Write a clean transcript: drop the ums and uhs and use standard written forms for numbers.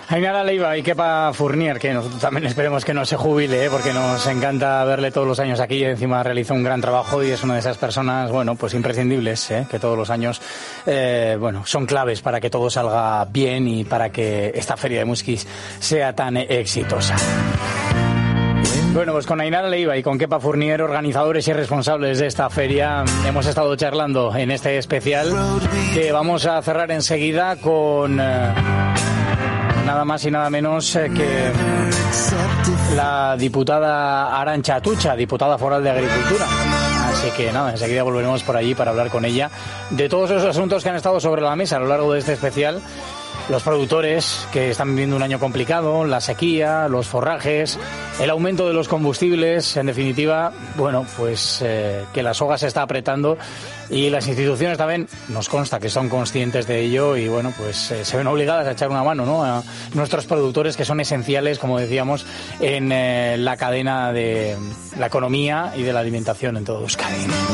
Ainara Leiva y Kepa Fournier, que nosotros también esperemos que no se jubile, porque nos encanta verle todos los años aquí. Encima realiza un gran trabajo y es una de esas personas, bueno, pues imprescindibles, que todos los años, son claves para que todo salga bien y para que esta feria de Muskiz sea tan exitosa. Bueno, pues con Ainara Leiva y con Kepa Fournier, organizadores y responsables de esta feria, hemos estado charlando en este especial que vamos a cerrar enseguida con nada más y nada menos que la diputada Arantxa Atutxa, diputada foral de Agricultura. Así que nada, enseguida volveremos por allí para hablar con ella de todos esos asuntos que han estado sobre la mesa a lo largo de este especial. Los productores que están viviendo un año complicado, la sequía, los forrajes, el aumento de los combustibles, en definitiva, bueno, pues que la soga se está apretando y las instituciones también nos consta que son conscientes de ello y bueno, pues se ven obligadas a echar una mano, ¿no?, a nuestros productores que son esenciales, como decíamos, en la cadena de la economía y de la alimentación en todo Euskadi.